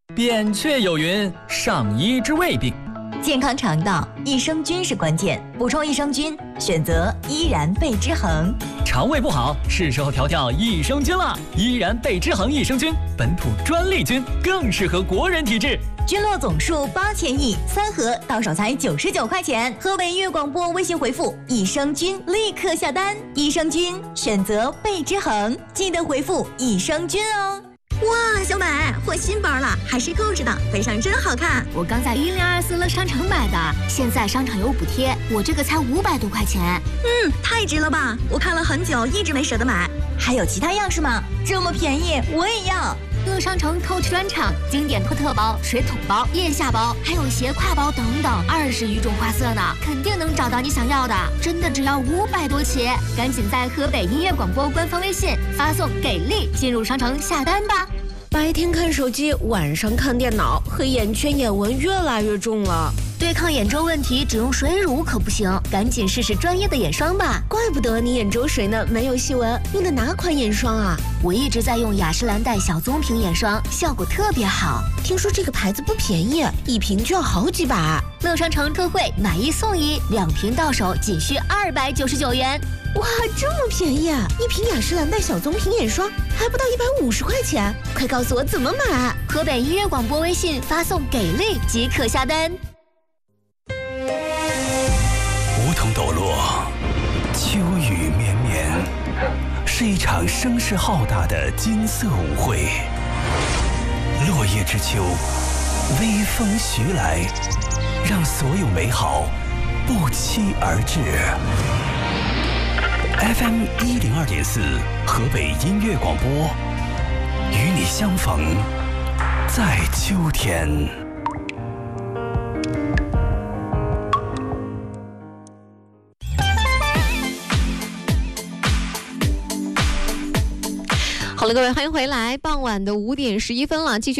扁鹊有云：上医之未病。 健康肠道，益生菌是关键。补充益生菌，选择依然贝之恒。 肠胃不好，是时候调调益生菌了。依然贝之恒益生菌，本土专利菌，更适合国人体质。 菌落总数8000亿，3盒到手才99块钱。河北音乐广播微信回复“益生菌”立刻下单。益生菌选择贝之恒，记得回复益生菌哦。 哇，小美换新包了，还是购置的，背上真好看。 我刚在1024乐商城买的，现在商场有补贴，我这个才500多块钱。 太值了吧！我看了很久，一直没舍得买。 还有其他样式吗？这么便宜，我也要。 乐商城Coach专场，经典托特包、水桶包、腋下包，还有斜挎包等等，20余种花色呢，肯定能找到你想要的。真的只要500多起，赶紧在河北音乐广播官方微信发送“给力”进入商城下单吧。 白天看手机，晚上看电脑，黑眼圈、眼纹越来越重了。 对抗眼周问题，只用水乳可不行，赶紧试试专业的眼霜吧。 怪不得你眼周水呢没有细纹，用的哪款眼霜啊？ 我一直在用雅诗兰黛小棕瓶眼霜，效果特别好。 听说这个牌子不便宜，一瓶就要好几百。 乐商城特惠，买1送1，2瓶到手仅需299元。 哇，这么便宜啊！一瓶雅诗兰黛小棕瓶眼霜还不到150块钱，快告诉我怎么买！ 河北音乐广播微信发送“给力”即可下单。 梧桐抖落，秋雨绵绵，是一场声势浩大的金色舞会。落叶之秋，微风徐来，让所有美好不期而至。FM 102.4，河北音乐广播，与你相逢在秋天。 好了，各位，欢迎回来。傍晚的5点11分了，继续。